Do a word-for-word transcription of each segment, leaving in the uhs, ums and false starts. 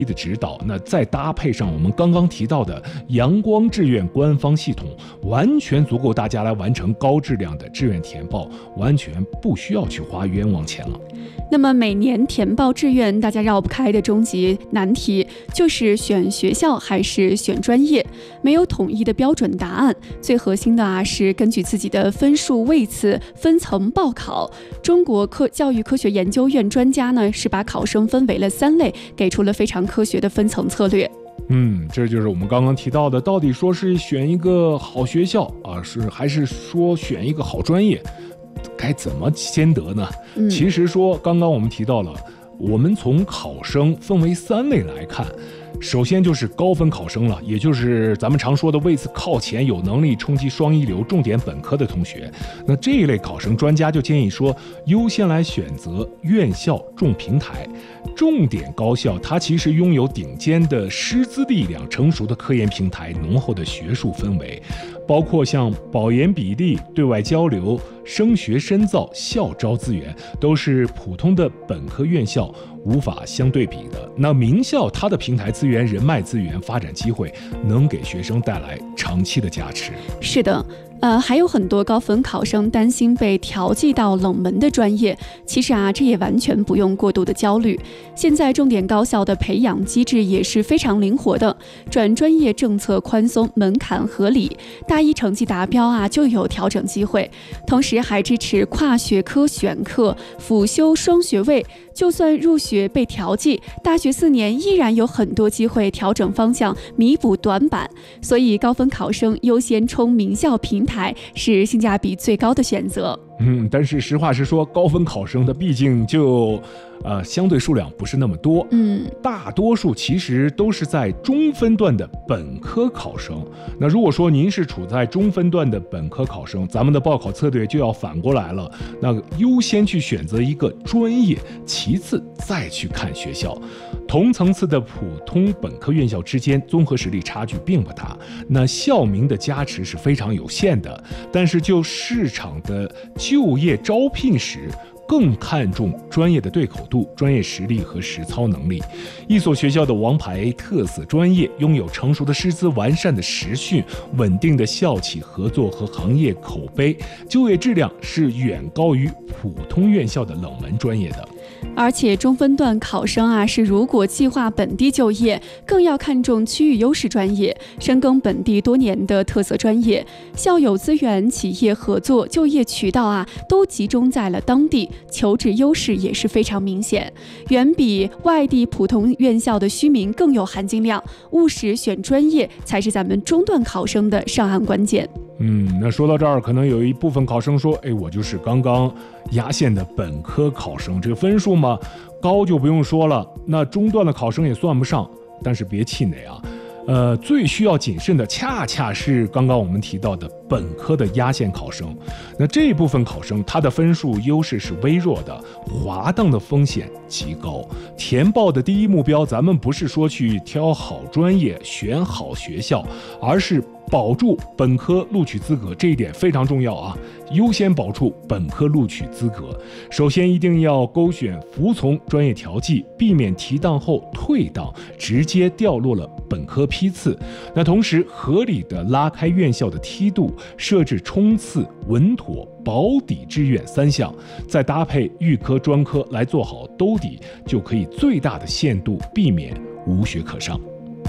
的指导，那再搭配上我们刚刚提到的阳光志愿官方系统，完全足够大家来完成高质量的志愿填报，完全不需要去花冤枉钱了。 那么每年填报志愿，大家绕不开的终极难题就是选学校还是选专业，没有统一的标准答案。最核心的啊是根据自己的分数位次分层报考。中国科教育科学研究院专家呢是把考生分为了三类，给出了非常科学的分层策略。 嗯，这就是我们刚刚提到的，到底说是选一个好学校啊，是还是说选一个好专业？该怎么先得呢？ 嗯、 其实说刚刚我们提到了，我们从考生分为三类来看，首先就是高分考生了，也就是咱们常说的位次靠前、有能力冲击双一流、重点本科的同学。那这一类考生，专家就建议说，优先来选择院校重平台。重点高校它其实拥有顶尖的师资力量、成熟的科研平台、浓厚的学术氛围，包括像保研比例、对外交流、升学深造、校招资源，都是普通的本科院校无法相对比的。那名校它的平台资源、人脉资源、发展机会，能给学生带来长期的加持。 是的。呃，还有很多高分考生担心被调剂到冷门的专业，其实啊，这也完全不用过度的焦虑。现在重点高校的培养机制也是非常灵活的，转专业政策宽松，门槛合理，大一成绩达标啊就有调整机会，同时还支持跨学科选课、辅修双学位。就算入学被调剂，大学四年依然有很多机会调整方向，弥补短板。所以高分考生优先冲名校平台是性价比最高的选择。 嗯，但是实话实说，高分考生的毕竟就呃相对数量不是那么多， 嗯， 大多数其实都是在中分段的本科考生。那如果说您是处在中分段的本科考生，咱们的报考策略就要反过来了，那优先去选择一个专业，其次再去看学校。同层次的普通本科院校之间综合实力差距并不大，那校名的加持是非常有限的，但是就市场的就业招聘时，更看重专业的对口度、专业实力和实操能力。一所学校的王牌特色专业，拥有成熟的师资、完善的实训、稳定的校企合作和行业口碑，就业质量是远高于普通院校的冷门专业的。 而且中分段考生啊，是如果计划本地就业，更要看重区域优势专业，深耕本地多年的特色专业，校友资源、企业合作、就业渠道啊，都集中在了当地，求职优势也是非常明显，远比外地普通院校的虚名更有含金量。务实选专业才是咱们中段考生的上岸关键。 嗯，那说到这儿，可能有一部分考生说，哎，我就是刚刚压线的本科考生，这个分数嘛，高就不用说了，那中段的考生也算不上。但是别气馁啊，呃，最需要谨慎的恰恰是刚刚我们提到的本科的压线考生。那这一部分考生，他的分数优势是微弱的，滑档的风险极高。填报的第一目标，咱们不是说去挑好专业、选好学校，而是保住本科录取资格，这一点非常重要啊！优先保住本科录取资格。首先一定要勾选服从专业调剂，避免提档后退档，直接掉落了本科批次。那同时合理的拉开院校的梯度，设置冲刺、稳妥、保底志愿三项，再搭配预科、专科来做好兜底，就可以最大的限度避免无学可上。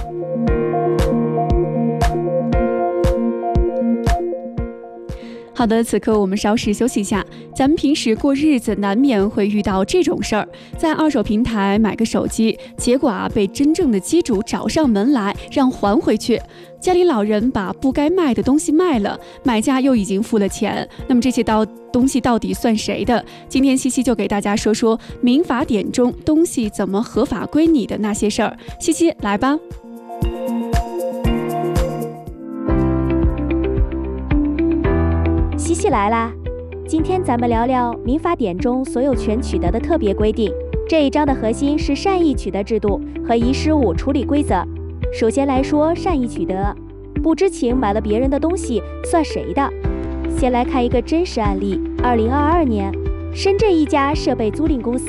好的，此刻我们稍事休息一下。咱们平时过日子难免会遇到这种事儿，在二手平台买个手机，结果啊被真正的机主找上门来让还回去。家里老人把不该卖的东西卖了，买家又已经付了钱，那么这些到东西到底算谁的？今天西西就给大家说说民法典中东西怎么合法归你的那些事儿。西西来吧。 西西来啦！今天咱们聊聊民法典中所有权取得的特别规定。这一章的核心是善意取得制度和遗失物处理规则。首先来说善意取得，不知情买了别人的东西算谁的？先来看一个真实案例。二零二二年，深圳一家设备租赁公司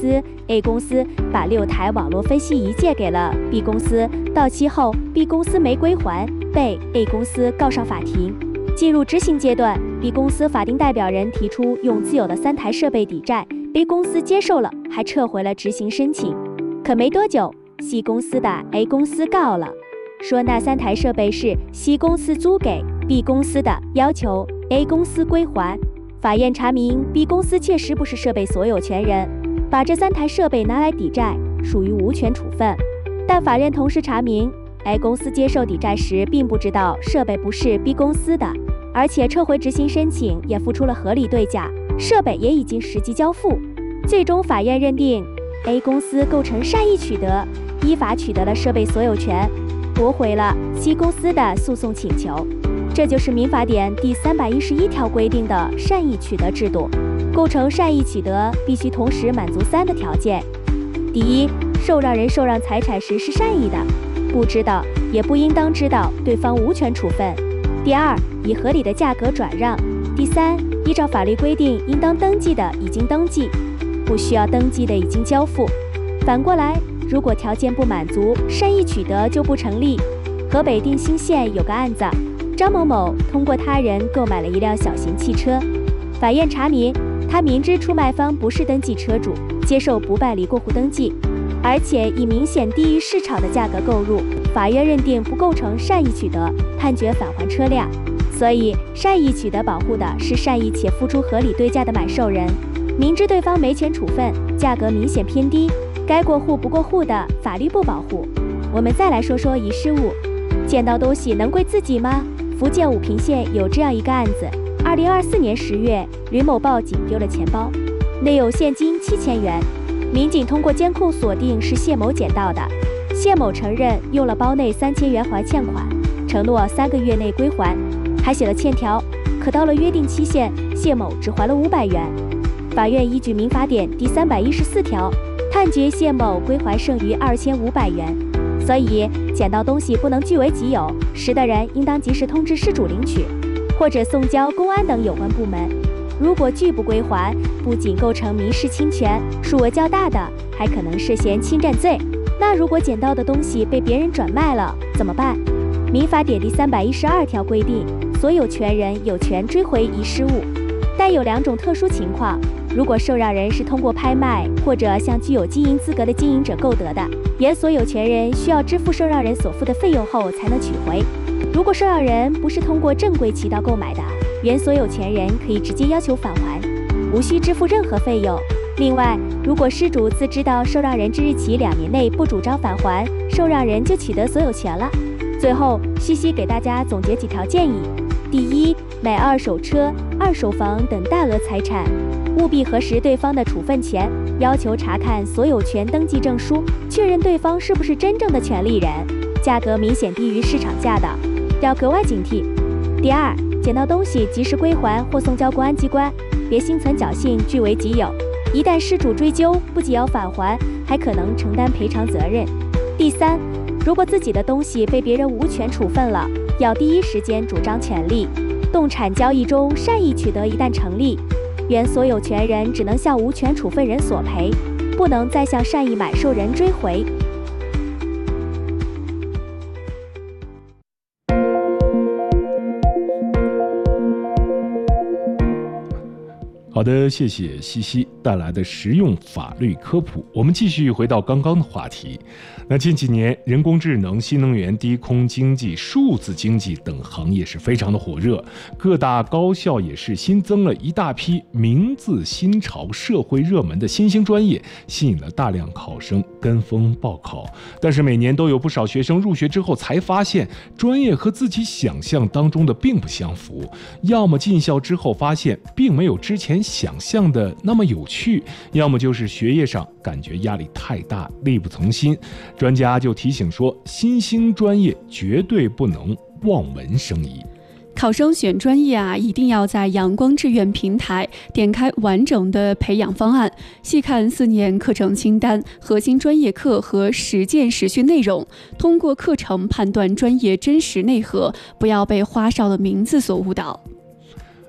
A 公司把六台网络分析仪借给了 B 公司，到期后 B 公司没归还，被 A 公司告上法庭。进入执行阶段 ，B 公司法定代表人提出用自有的三台设备抵债 ，A 公司接受了，还撤回了执行申请。可没多久 ，C 公司把 A 公司告了，说那三台设备是 C 公司租给 B 公司的，要求 A 公司归还。法院查明 B 公司确实不是设备所有权人，把这三台设备拿来抵债，属于无权处分。但法院同时查明 A 公司接受抵债时并不知道设备不是 B 公司的，而且撤回执行申请也付出了合理对价，设备也已经实际交付。最终法院认定 A 公司构成善意取得，依法取得了设备所有权，驳回了 C 公司的诉讼请求。这就是民法典第三百一十一条规定的善意取得制度。构成善意取得必须同时满足三个条件：第一，受让人受让财产时是善意的，不知道也不应当知道对方无权处分；第二，以合理的价格转让；第三，依照法律规定应当登记的已经登记，不需要登记的已经交付。反过来，如果条件不满足，善意取得就不成立。河北定兴县有个案子，张某某通过他人购买了一辆小型汽车，法院查明他明知出卖方不是登记车主，接受不办理过户登记，而且以明显低于市场的价格购入，法院认定不构成善意取得，判决返还车辆。所以善意取得保护的是善意且付出合理对价的买受人，明知对方没权处分，价格明显偏低，该过户不过户的，法律不保护。我们再来说说遗失物，捡到东西能归自己吗？福建武平县有这样一个案子，二零二四年十月，吕某报警丢了钱包，内有现金七千元。民警通过监控锁定是谢某捡到的，谢某承认用了包内三千元还欠款，承诺三个月内归还，还写了欠条。可到了约定期限，谢某只还了五百元。法院依据民法典第三百一十四条，判决谢某归还剩余二千五百元。所以，捡到东西不能据为己有，拾的人应当及时通知失主领取，或者送交公安等有关部门。如果拒不归还，不仅构成民事侵权，数额较大的还可能涉嫌侵占罪。那如果捡到的东西被别人转卖了，怎么办？民法典第三百一十二条规定，所有权人有权追回遗失物，但有两种特殊情况。如果受让人是通过拍卖或者向具有经营资格的经营者购得的，原所有权人需要支付受让人所付的费用后才能取回。如果受让人不是通过正规渠道购买的，原所有权人可以直接要求返还，无需支付任何费用。另外，如果失主自知道受让人之日起两年内不主张返还，受让人就取得所有权了。最后，西西给大家总结几条建议：第一，买二手车、二手房等大额财产，务必核实对方的处分前，要求查看所有权登记证书，确认对方是不是真正的权利人。价格明显低于市场价的，要格外警惕。第二，捡到东西及时归还或送交公安机关，别心存侥幸据为己有。一旦失主追究，不仅要返还，还可能承担赔偿责任。第三，如果自己的东西被别人无权处分了，要第一时间主张权利。动产交易中善意取得一旦成立，原所有权人只能向无权处分人索赔，不能再向善意买受人追回。 好的，谢谢西西带来的实用法律科普。我们继续回到刚刚的话题。那近几年，人工智能、新能源、低空经济、数字经济等行业是非常的火热，各大高校也是新增了一大批名字新潮、社会热门的新兴专业，吸引了大量考生跟风报考。但是每年都有不少学生入学之后才发现，专业和自己想象当中的并不相符，要么进校之后发现并没有之前想象的那么有趣，要么就是学业上感觉压力太大，力不从心。专家就提醒说，新兴专业绝对不能望文生义。 考生选专业啊，一定要在阳光志愿平台点开完整的培养方案，细看四年课程清单、核心专业课和实践实训内容，通过课程判断专业真实内核，不要被花哨的名字所误导。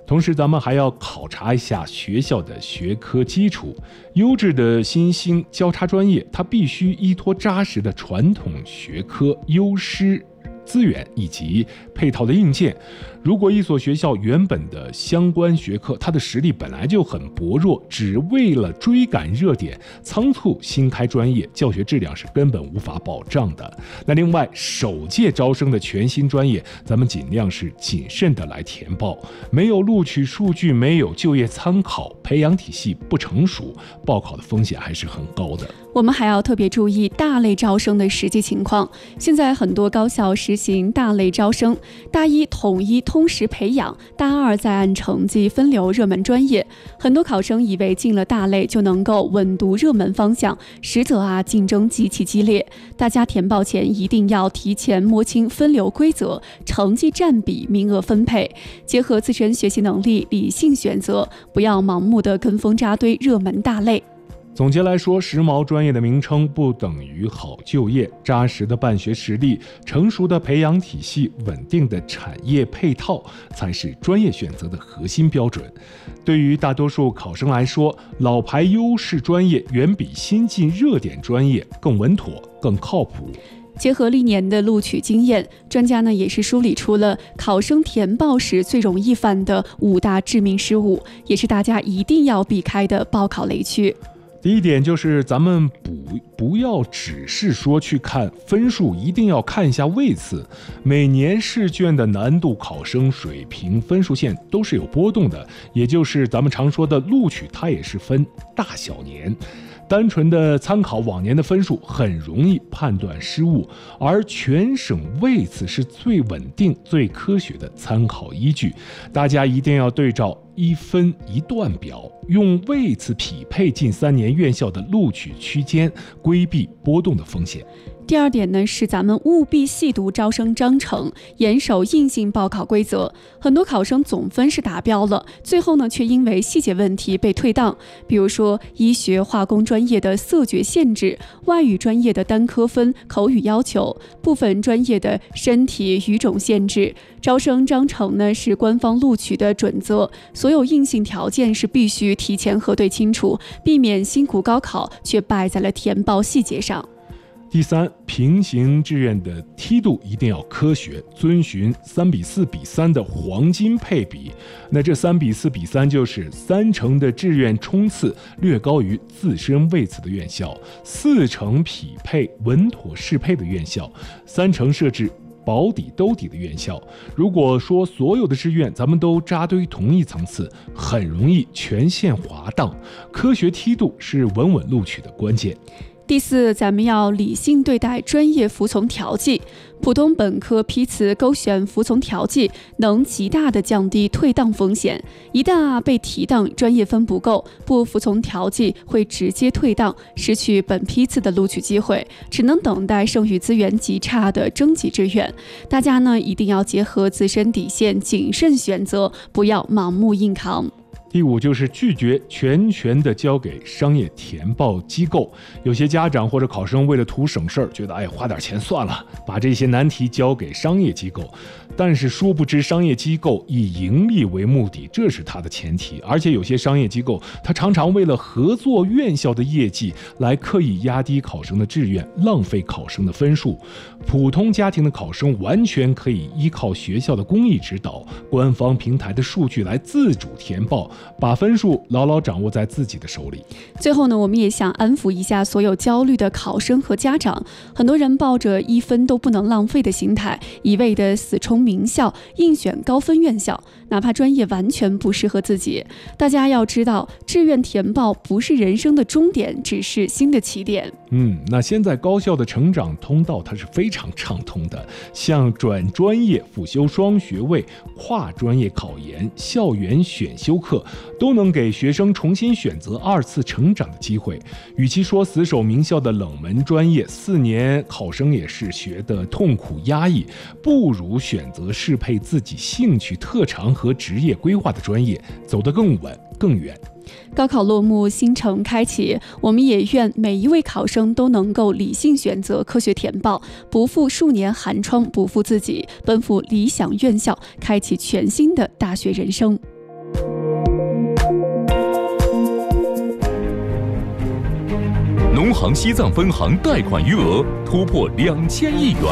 同时咱们还要考察一下学校的学科基础，优质的新兴交叉专业，它必须依托扎实的传统学科优师资源以及配套的硬件。如果一所学校原本的相关学科它的实力本来就很薄弱，只为了追赶热点仓促新开专业，教学质量是根本无法保障的。那另外首届招生的全新专业，咱们尽量是谨慎的来填报，没有录取数据，没有就业参考，培养体系不成熟，报考的风险还是很高的。 我们还要特别注意大类招生的实际情况。现在很多高校实行大类招生，大一统一通识培养，大二再按成绩分流热门专业。很多考生以为进了大类就能够稳读热门方向，实则啊竞争极其激烈。大家填报前一定要提前摸清分流规则、成绩占比、名额分配，结合自身学习能力理性选择，不要盲目的跟风扎堆热门大类。 总结来说，时髦专业的名称不等于好就业，扎实的办学实力、成熟的培养体系、稳定的产业配套才是专业选择的核心标准。对于大多数考生来说，老牌优势专业远比新进热点专业更稳妥、更靠谱。 结合历年的录取经验，专家呢也是梳理出了考生填报时最容易犯的五大致命失误，也是大家一定要避开的报考雷区。 第一点就是咱们不不要只是说去看分数，一定要看一下位次。每年试卷的难度、考生水平、分数线都是有波动的，也就是咱们常说的录取，它也是分大小年。单纯的参考往年的分数很容易判断失误，而全省位次是最稳定、最科学的参考依据。大家一定要对照一分一段表，用位次匹配近三年院校的录取区间，规避波动的风险。 第二点呢，是咱们务必细读招生章程，严守硬性报考规则。很多考生总分是达标了，最后呢却因为细节问题被退档。比如说医学化工专业的色觉限制，外语专业的单科分口语要求，部分专业的身体语种限制。招生章程呢是官方录取的准则，所有硬性条件是必须提前核对清楚，避免辛苦高考却败在了填报细节上。 第三，平行志愿的梯度一定要科学，遵循三比四比三的黄金配比。那这三比四比三就是三成的志愿冲刺略高于自身位次的院校，四成匹配稳妥适配的院校，三成设置保底兜底的院校。如果说所有的志愿咱们都扎堆同一层次，很容易全线滑档。科学梯度是稳稳录取的关键。 第四，咱们要理性对待专业服从调剂。普通本科批次勾选服从调剂，能极大的降低退档风险。一旦啊被提档，专业分不够，不服从调剂会直接退档，失去本批次的录取机会，只能等待剩余资源极差的征集志愿。大家呢一定要结合自身底线，谨慎选择，不要盲目硬扛。 第五就是拒绝全权的交给商业填报机构。有些家长或者考生为了图省事儿，觉得哎花点钱算了，把这些难题交给商业机构。但是殊不知商业机构以盈利为目的，这是它的前提。而且有些商业机构它常常为了合作院校的业绩来刻意压低考生的志愿，浪费考生的分数。普通家庭的考生完全可以依靠学校的公益指导、官方平台的数据来自主填报，把分数牢牢掌握在自己的手里。 最后呢，我们也想安抚一下所有焦虑的考生和家长。很多人抱着一分都不能浪费的心态，一味的死冲名校，硬选高分院校，哪怕专业完全不适合自己。大家要知道，志愿填报不是人生的终点，只是新的起点。 嗯，那现在高校的成长通道它是非常畅通的，像转专业、辅修双学位、跨专业考研、校园选修课，都能给学生重新选择二次成长的机会。与其说死守名校的冷门专业，四年考生也是学得痛苦压抑，不如选择适配自己兴趣特长和职业规划的专业，走得更稳更远。 高考落幕，新程开启，我们也愿每一位考生都能够理性选择，科学填报，不负数年寒窗，不负自己，奔赴理想院校，开启全新的大学人生。 行西藏分行贷款余额突破两千亿元。